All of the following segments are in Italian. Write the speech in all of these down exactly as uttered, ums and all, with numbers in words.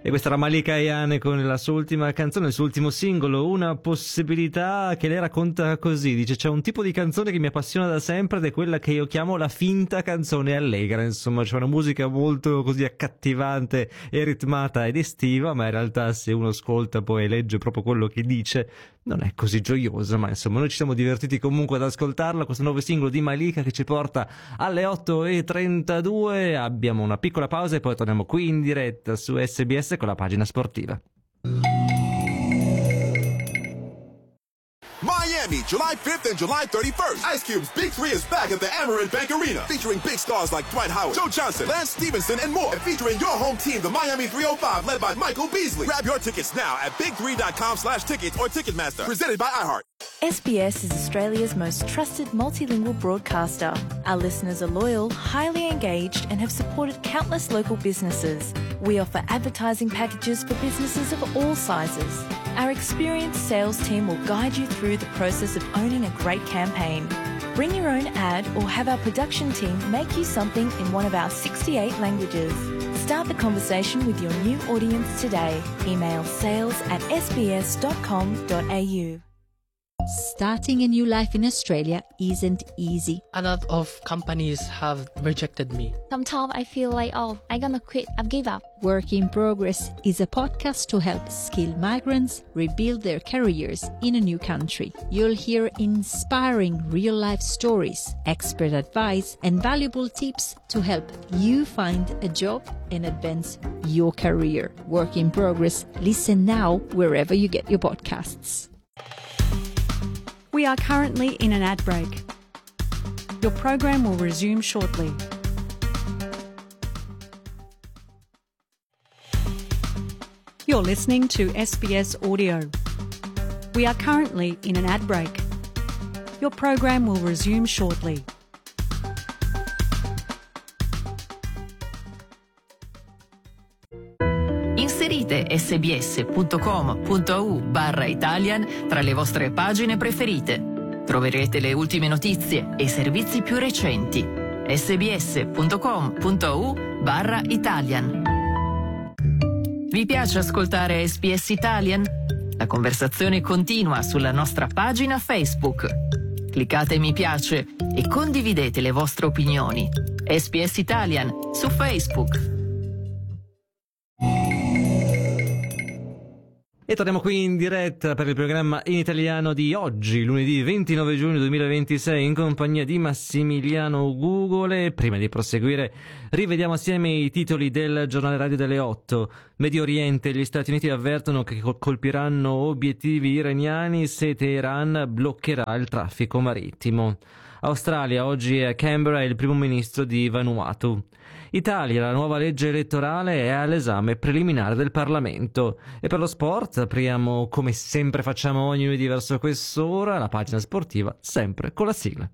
E questa era Malika Ayane con la sua ultima canzone, il suo ultimo singolo, Una possibilità, che lei racconta così, dice: c'è un tipo di canzone che mi appassiona da sempre ed è quella che io chiamo la finta canzone allegra, insomma c'è una musica molto così accattivante e ritmata ed estiva, ma in realtà se uno ascolta poi e legge proprio quello che dice non è così gioiosa, ma insomma noi ci siamo divertiti comunque ad ascoltarla, questo nuovo singolo di Malika che ci porta alle otto e trentadue, abbiamo una piccola pausa e poi torniamo qui in diretta su S B S con la pagina sportiva. Miami, July fifth and July thirty-first. Ice Cube's Big Three is back at the Amerant Bank Arena, featuring big stars like Dwight Howard, Joe Johnson, Lance Stevenson, and more. And featuring your home team, the Miami three oh five, led by Michael Beasley. Grab your tickets now at big three dot com slash tickets or Ticketmaster. Presented by iHeart. S B S is Australia's most trusted multilingual broadcaster. Our listeners are loyal, highly engaged, and have supported countless local businesses. We offer advertising packages for businesses of all sizes. Our experienced sales team will guide you through the process of owning a great campaign. Bring your own ad or have our production team make you something in one of our sixty-eight languages. Start the conversation with your new audience today. Email sales at s b s dot com dot a u. Starting a new life in Australia isn't easy. A lot of companies have rejected me. Sometimes I feel like, oh, I'm gonna quit, I've give up. Work in Progress is a podcast to help skilled migrants rebuild their careers in a new country. You'll hear inspiring real-life stories, expert advice, and valuable tips to help you find a job and advance your career. Work in Progress. Listen now wherever you get your podcasts. We are currently in an ad break. Your program will resume shortly. You're listening to S B S Audio. We are currently in an ad break. Your program will resume shortly. Inserite sbs.com.au barra Italian tra le vostre pagine preferite. Troverete le ultime notizie e i servizi più recenti. sbs.com.au barra Italian. Vi piace ascoltare S B S Italian? La conversazione continua sulla nostra pagina Facebook. Cliccate mi piace e condividete le vostre opinioni. S B S Italian su Facebook. E torniamo qui in diretta per il programma in italiano di oggi, lunedì ventinove giugno duemilaventisei, in compagnia di Massimiliano Gugole. Prima di proseguire, rivediamo assieme i titoli del giornale radio delle otto. Medio Oriente, gli Stati Uniti avvertono che colpiranno obiettivi iraniani se Teheran bloccherà il traffico marittimo. Australia, oggi a Canberra il primo ministro di Vanuatu. Italia, la nuova legge elettorale è all'esame preliminare del Parlamento. E per lo sport apriamo, come sempre facciamo ogni lunedì verso quest'ora, la pagina sportiva, sempre con la sigla.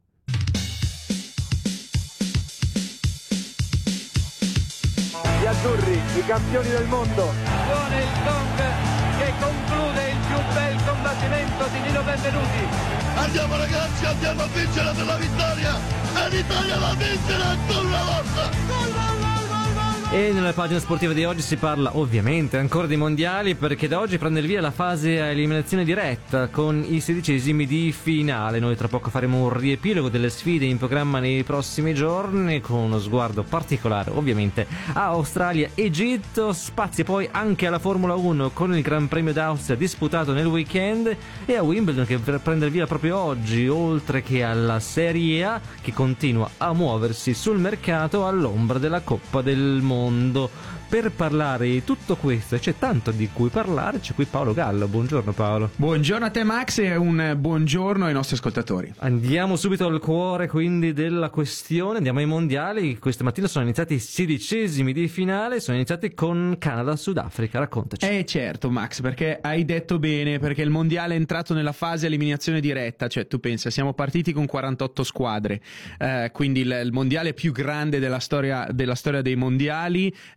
Gli azzurri, i campioni del mondo. Suona il gong che conclude il più bel combattimento di Nino Benvenuti. Andiamo ragazzi, andiamo a vincere per la vittoria e l'Italia va a vincere ancora una volta. Gol, gol, gol, gol, gol. E nella pagina sportiva di oggi si parla ovviamente ancora di mondiali, perché da oggi prende il via la fase a eliminazione diretta con i sedicesimi di finale. Noi tra poco faremo un riepilogo delle sfide in programma nei prossimi giorni, con uno sguardo particolare ovviamente a Australia, Egitto. Spazio poi anche alla Formula uno con il Gran Premio d'Austria disputato nel weekend e a Wimbledon che prende il via proprio oggi, oltre che alla Serie A che continua a muoversi sul mercato all'ombra della Coppa del Mondo. Per parlare di tutto questo, e c'è tanto di cui parlare, c'è qui Paolo Gallo. Buongiorno Paolo. Buongiorno a te Max e un buongiorno ai nostri ascoltatori. Andiamo subito al cuore quindi della questione, andiamo ai mondiali. Questa mattina sono iniziati i sedicesimi di finale, sono iniziati con Canada-Sudafrica, raccontaci. Eh certo Max, perché hai detto bene, perché il mondiale è entrato nella fase eliminazione diretta, cioè tu pensa, siamo partiti con quarantotto squadre, eh, quindi il, il mondiale più grande della storia, della storia dei mondiali, eh, da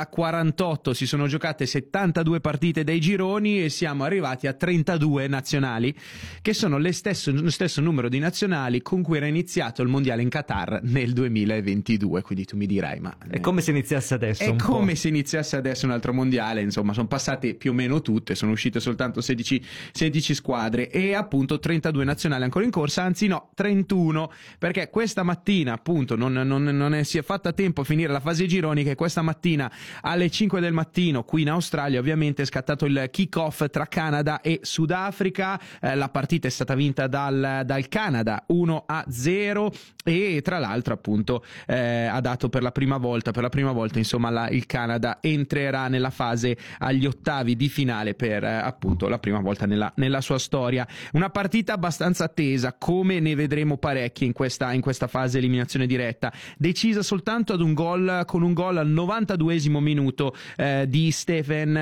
quarantotto si sono giocate settantadue partite dei gironi e siamo arrivati a trentadue nazionali, che sono le stesso, lo stesso numero di nazionali con cui era iniziato il mondiale in Qatar nel duemilaventidue. Quindi tu mi dirai, ma è come se iniziasse adesso. È un come po'. se iniziasse adesso un altro mondiale. Insomma, sono passate più o meno tutte, sono uscite soltanto sedici, sedici squadre e appunto trentadue nazionali ancora in corsa, anzi no, trentuno, perché questa mattina appunto non, non, non è, si è fatta tempo a finire la fase gironi, che questa mattina alle cinque del mattino qui in Australia ovviamente è scattato il kick-off tra Canada e Sudafrica. Eh, la partita è stata vinta dal, dal Canada uno a zero e tra l'altro appunto eh, ha dato per la prima volta per la prima volta insomma la, il Canada entrerà nella fase agli ottavi di finale per eh, appunto la prima volta nella, nella sua storia. Una partita abbastanza attesa, come ne vedremo parecchie in questa, in questa fase eliminazione diretta, decisa soltanto ad un gol, con un gol al novantaduesimo minuto eh, di Stephen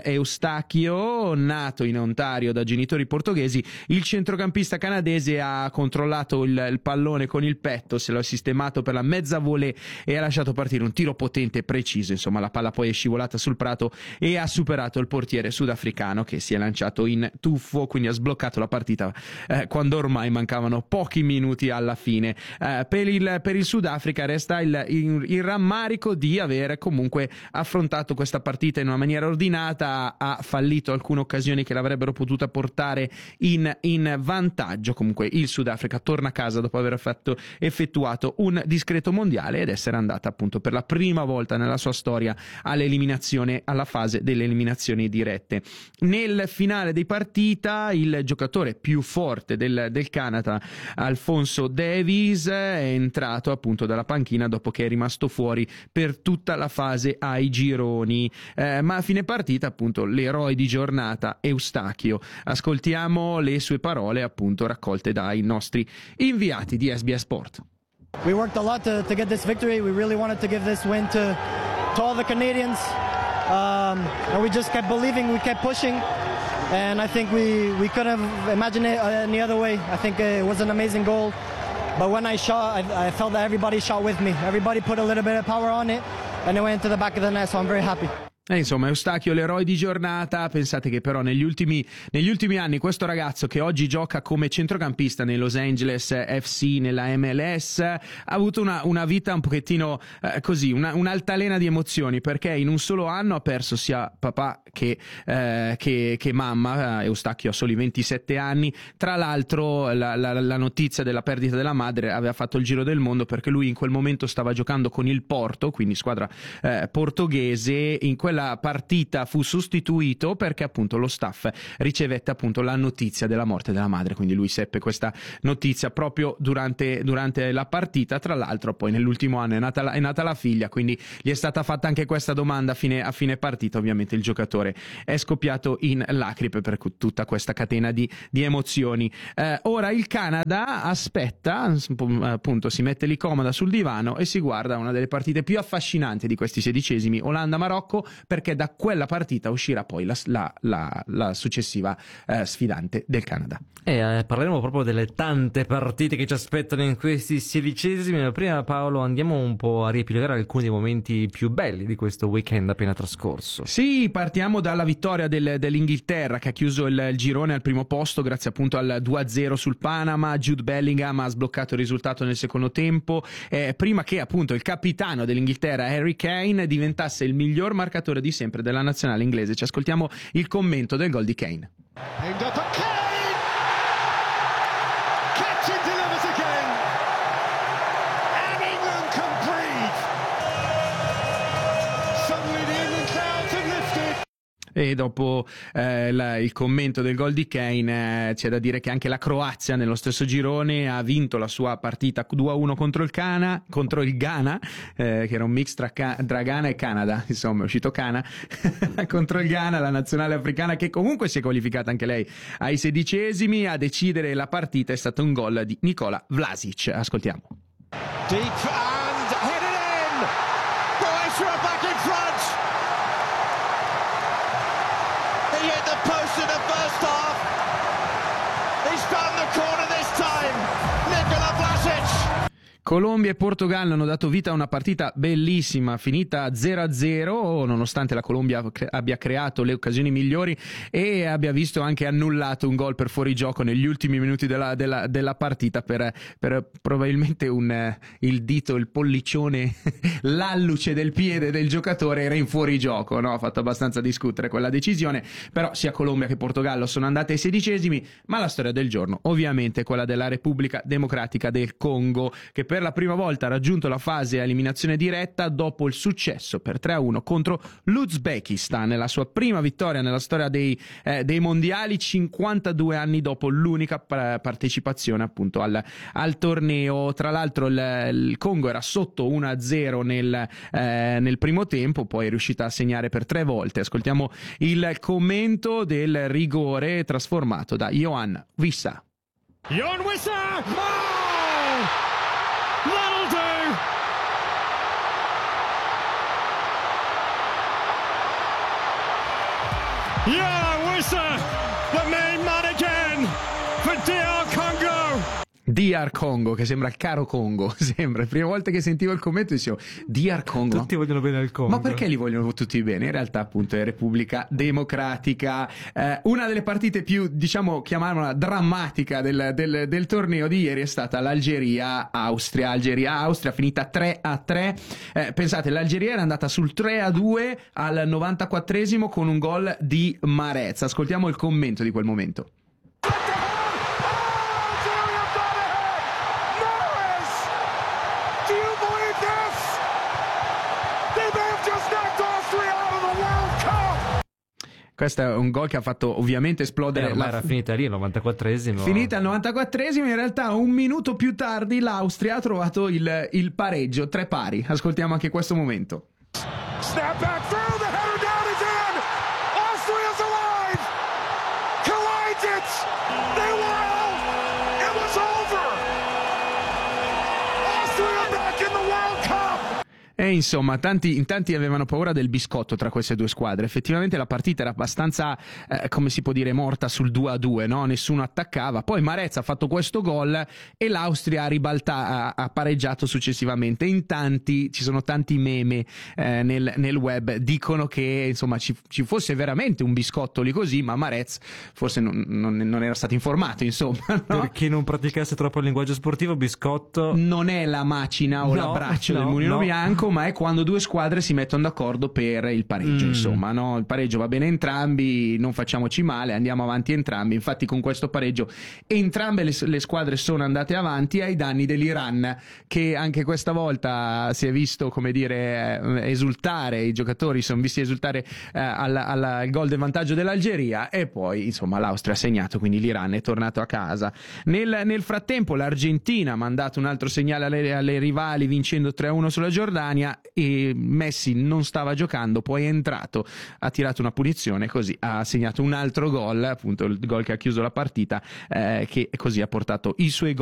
Eustachio, nato in Ontario da genitori portoghesi. Il centrocampista canadese ha controllato il, il pallone con il petto, se l'ha sistemato per la mezza volée e ha lasciato partire un tiro potente e preciso. Insomma, la palla poi è scivolata sul prato e ha superato il portiere sudafricano, che si è lanciato in tuffo, quindi ha sbloccato la partita eh, quando ormai mancavano pochi minuti alla fine. Eh, per, il, per il Sudafrica resta il, il, il rammarico di avere comunque affrontato questa partita in una maniera ordinata, ha fallito alcune occasioni che l'avrebbero potuta portare in, in vantaggio. Comunque il Sudafrica torna a casa dopo aver fatto, effettuato un discreto mondiale ed essere andata appunto per la prima volta nella sua storia all'eliminazione, alla fase delle eliminazioni dirette. Nel finale di partita il giocatore più forte del, del Canada, Alfonso Davies, è entrato appunto dalla panchina dopo che è rimasto fuori per tutta la fase ai gironi, eh, ma a fine partita appunto l'eroe di giornata Eustachio. Ascoltiamo le sue parole appunto raccolte dai nostri inviati di S B S Sport. We worked a lot to, to get this victory. We really wanted to give this win to, to all the Canadians. Um, and we just kept believing, we kept pushing. And I think we, we couldn't have imagined it any other way. I think it was an amazing goal. But when I shot, I, I felt that everybody shot with me. Everybody put a little bit of power on it. And it went into the back of the net, so I'm very happy. E insomma, Eustachio, l'eroe di giornata. Pensate che però negli ultimi, negli ultimi anni questo ragazzo, che oggi gioca come centrocampista nei Los Angeles F C, nella M L S, ha avuto una, una vita un pochettino eh, così, una, un'altalena di emozioni, perché in un solo anno ha perso sia papà che, eh, che, che mamma. Eustachio ha soli ventisette anni. Tra l'altro la, la, la notizia della perdita della madre aveva fatto il giro del mondo, perché lui in quel momento stava giocando con il Porto, quindi squadra eh, portoghese. In quella partita fu sostituito perché appunto lo staff ricevette appunto la notizia della morte della madre, quindi lui seppe questa notizia proprio durante, durante la partita. Tra l'altro poi nell'ultimo anno è nata, la, è nata la figlia, quindi gli è stata fatta anche questa domanda a fine, a fine partita. Ovviamente il giocatore è scoppiato in lacrime per tutta questa catena di, di emozioni. Eh, ora il Canada aspetta, appunto si mette lì comoda sul divano e si guarda una delle partite più affascinanti di questi sedicesimi, Olanda-Marocco, perché da quella partita uscirà poi la, la, la, la successiva eh, sfidante del Canada. E eh, parleremo proprio delle tante partite che ci aspettano in questi sedicesimi, ma prima, Paolo, andiamo un po' a riepilogare alcuni dei momenti più belli di questo weekend appena trascorso. Sì, partiamo dalla vittoria del, dell'Inghilterra, che ha chiuso il, il girone al primo posto grazie appunto al due a zero sul Panama. Jude Bellingham ha sbloccato il risultato nel secondo tempo, eh, prima che appunto il capitano dell'Inghilterra, Harry Kane, diventasse il miglior marcatore di sempre della nazionale inglese. Ci ascoltiamo il commento del gol di Kane. E dopo eh, la, il commento del gol di Kane eh, c'è da dire che anche la Croazia nello stesso girone ha vinto la sua partita due a uno contro il Ghana, contro il Ghana eh, che era un mix tra, tra Ghana e Canada, insomma è uscito Ghana contro il Ghana, la nazionale africana, che comunque si è qualificata anche lei ai sedicesimi. A decidere la partita è stato un gol di Nikola Vlasic. Ascoltiamo. Deep and headed in. Croatia are back in front. He hit the post in the first half. He's found the corner this time. Nikola Vlasic. Colombia e Portogallo hanno dato vita a una partita bellissima, finita zero a zero, nonostante la Colombia abbia creato le occasioni migliori e abbia visto anche annullato un gol per fuorigioco negli ultimi minuti della, della, della partita per, per probabilmente un, il dito, il pollicione, l'alluce del piede del giocatore era in fuorigioco, no? Ha fatto abbastanza discutere quella decisione, però sia Colombia che Portogallo sono andate ai sedicesimi, ma la storia del giorno ovviamente è quella della Repubblica Democratica del Congo, che per la prima volta ha raggiunto la fase a eliminazione diretta dopo il successo per tre a uno contro l'Uzbekistan, nella sua prima vittoria nella storia dei, eh, dei mondiali, cinquantadue anni dopo l'unica pa- partecipazione appunto al, al torneo. Tra l'altro il, il Congo era sotto uno a zero nel, eh, nel primo tempo, poi è riuscita a segnare per tre volte. Ascoltiamo il commento del rigore trasformato da Yohan Wissa. Yohan Wissa! Oh! That'll do! Yohan Wissa, the main man again for D R Congo! D R Congo, che sembra il caro Congo, sembra. Prima volta che sentivo il commento dicevo D R Congo. Tutti vogliono bene al Congo. Ma perché li vogliono tutti bene? In realtà appunto è Repubblica Democratica. Eh, una delle partite più, diciamo, chiamiamola drammatica del, del, del torneo di ieri è stata l'Algeria-Austria. Algeria-Austria finita tre a tre. Eh, pensate, l'Algeria era andata sul tre a due al novantaquattresimo con un gol di Mahrez. Ascoltiamo il commento di quel momento. Questo è un gol che ha fatto ovviamente esplodere. Eh, la... era finita lì al novantaquattresimo. Finita al novantaquattresimo, in realtà un minuto più tardi l'Austria ha trovato il, il pareggio, tre pari. Ascoltiamo anche questo momento. Snap back through, the header down is in. Austria's alive. Collides it. They won. It was over. Austria back in the World Cup. E insomma, tanti, in tanti avevano paura del biscotto tra queste due squadre. Effettivamente la partita era abbastanza, eh, come si può dire, morta sul due a due, no? Nessuno attaccava. Poi Mahrez ha fatto questo gol e l'Austria ha ribaltato, ha, ha pareggiato successivamente. In tanti, ci sono tanti meme eh, nel, nel web, dicono che insomma ci, ci fosse veramente un biscotto lì così, ma Mahrez forse non, non, non era stato informato, insomma, no? Per chi non praticasse troppo il linguaggio sportivo, biscotto non è la macina o no, l'abbraccio no, del mulino no. bianco, ma è quando due squadre si mettono d'accordo per il pareggio, mm. insomma, no? Il pareggio va bene entrambi, non facciamoci male, andiamo avanti entrambi. Infatti con questo pareggio entrambe le, le squadre sono andate avanti ai danni dell'Iran, che anche questa volta si è visto, come dire, esultare, i giocatori sono visti esultare eh, al, al, al gol del vantaggio dell'Algeria, e poi insomma l'Austria ha segnato, quindi l'Iran è tornato a casa. Nel, nel frattempo l'Argentina ha mandato un altro segnale alle, alle rivali vincendo tre a uno sulla Giordania, e Messi non stava giocando, poi è entrato, ha tirato una punizione, così ha segnato un altro gol, appunto il gol che ha chiuso la partita, eh, che così ha portato i suoi gol